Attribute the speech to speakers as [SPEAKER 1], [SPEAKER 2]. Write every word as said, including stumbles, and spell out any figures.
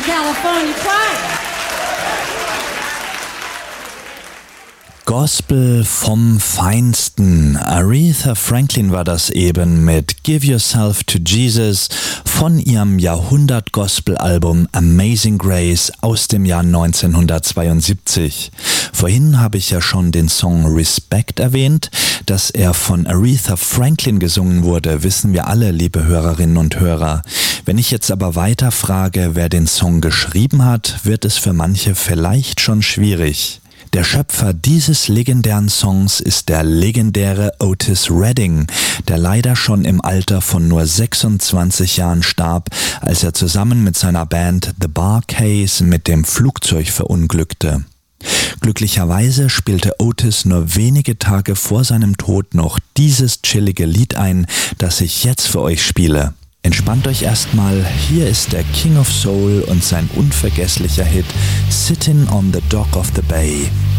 [SPEAKER 1] California Choir.
[SPEAKER 2] Gospel vom Feinsten. Aretha Franklin war das eben mit Give Yourself to Jesus von ihrem Jahrhundert-Gospel-Album Amazing Grace aus dem Jahr neunzehnhundertzweiundsiebzig. Vorhin habe ich ja schon den Song Respect erwähnt. Dass er von Aretha Franklin gesungen wurde, wissen wir alle, liebe Hörerinnen und Hörer. Wenn ich jetzt aber weiter frage, wer den Song geschrieben hat, wird es für manche vielleicht schon schwierig. Der Schöpfer dieses legendären Songs ist der legendäre Otis Redding, der leider schon im Alter von nur sechsundzwanzig Jahren starb, als er zusammen mit seiner Band The Bar Case mit dem Flugzeug verunglückte. Glücklicherweise spielte Otis nur wenige Tage vor seinem Tod noch dieses chillige Lied ein, das ich jetzt für euch spiele. Entspannt euch erstmal, hier ist der King of Soul und sein unvergesslicher Hit Sitting on the Dock of the Bay.